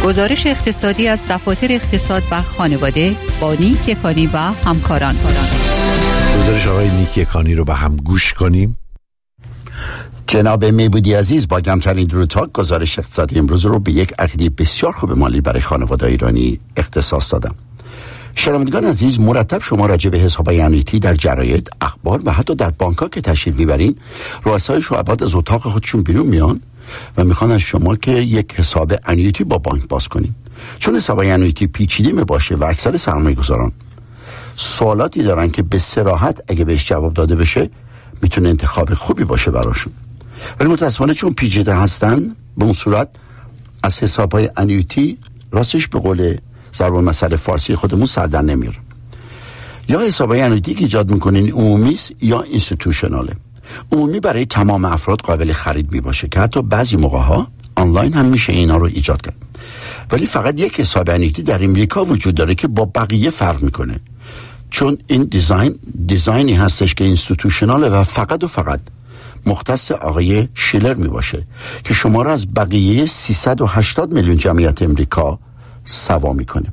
گزارش اقتصادی از دفاتر اقتصاد و خانواده با نیک یکانی و همکاران. گزارش آقای نیک یکانی رو با هم گوش کنیم. جناب میبودی عزیز، با کمترین درودها گزارش اقتصادی امروز رو به یک عقیده بسیار خوب مالی برای خانواده ایرانی اختصاص دادم. شنوندگان عزیز، مرتب شما راجع به حساب‌های انویتی در جراید، اخبار و حتی در بانک‌ها که تشریف می‌برین، رؤسای شعبات از اتاق خودشون بیرون میان و میخوان از شما که یک حساب انویتی با بانک باز کنین. چون حساب‌های انویتی پیچیده باشه و اکثر سرمایه‌گذاران سوالاتی دارن که به صراحت اگه بهش جواب داده بشه میتونه انتخاب خوبی باشه براشون، ولی متأسفانه چون پیچیده هستن به اون صورت از حساب‌های انویتی راستش به قول ضرب المثل فارسی خودمون سر در نمیاره. یا حساب‌های انویتی که ایجاد میکنین عمومی یا اینستیتوشناله. عمومی برای تمام افراد قابل خرید میباشه که حتی بعضی موقع‌ها آنلاین هم میشه اینا رو ایجاد کرد، ولی فقط یک حساب انویتی در امریکا وجود داره که با بقیه فرق میکنه، چون این دیزاینی هستش که اینستیتوشناله و فقط مختص آقای شیلر میباشه که شما را از بقیه 380 میلیون جمعیت امریکا سوا میکنه.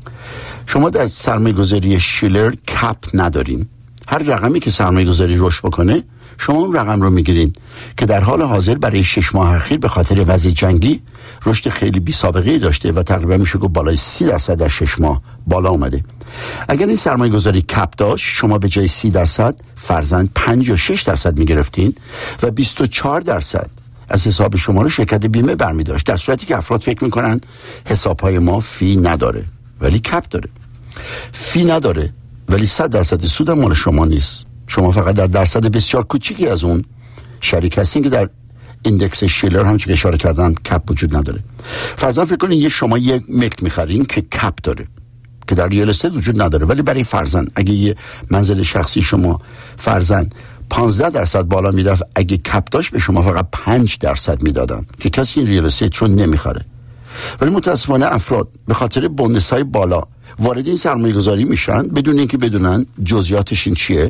شما در سرمایه‌گذاری شیلر کپ ندارین. هر رقمی که سرمایه‌گذاری رشد بکنه شما اون رقم رو میگیرین که در حال حاضر برای 6 ماه اخیر به خاطر وضع جنگی رشد خیلی بی سابقه‌ای داشته و تقریبا میشه گفت بالای 30% در 6 ماه بالا اومده. اگر این سرمایه‌گذاری کپ داشت شما به جای 30% فرضاً 5 یا 6% میگرفتین و 24% از حساب شما رو شرکت بیمه برمی‌داشت، در صورتی که افراد فکر میکنن حساب‌های ما فی نداره ولی کپ داره. فی نداره ولی 100% سود مال شما نیست. شما فقط در درصد بسیار کوچیکی از اون شریک هستین که در ایندکس شیلر همونجوری که اشاره کردم کپ وجود نداره. فرضاً فکر کنین شما یک ملک می‌خرین که کپ داره که در ریال استیت وجود نداره، ولی برای فرضاً اگه یه منزل شخصی شما فرضاً 15% بالا میرفت، اگه کپ داشت به شما فقط 5% میدادن که کسی این ریال استیت چون نمیخره. ولی متاسفانه افراد به خاطر بونus‌های بالا وارد این سرمایه‌گذاری میشن بدون اینکه بدونن جزئیاتش این چیه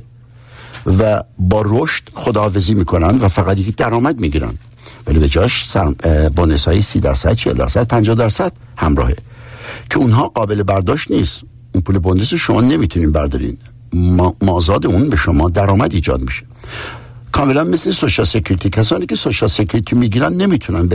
و با رشد خداحافظی میکنن و فقط یک درآمد میگیرن، ولی به جاش بونus‌های 30%، 40%، 50% همراهه که اونها قابل برداشت نیست. اون پول بونوس شما نمیتونین بردارین، مازاد اون به شما درآمد ایجاد میشه. کاملا مثل سوشال سکیوریتی، کسانی که سوشال سکیوریتی میگیرن نمیتونن